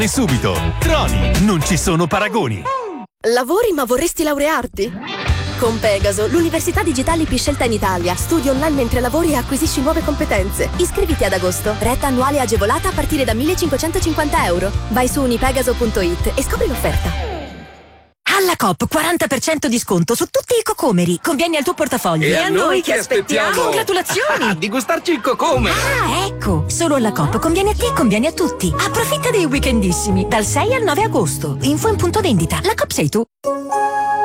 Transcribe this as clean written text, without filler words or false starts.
E subito, Troni, non ci sono paragoni. Lavori ma vorresti laurearti? Con Pegaso, l'università digitale più scelta in Italia. Studi online mentre lavori e acquisisci nuove competenze. Iscriviti ad agosto. Retta annuale agevolata a partire da €1.550. Vai su unipegaso.it e scopri l'offerta. Alla Coop 40% di sconto su tutti i cocomeri. Conviene al tuo portafoglio. E a noi che aspettiamo? Congratulazioni! Di gustarci il cocomero. Ah, ecco! Solo alla Coop conviene a te, conviene a tutti. Approfitta dei weekendissimi dal 6 al 9 agosto. Info in punto vendita. La Coop sei tu.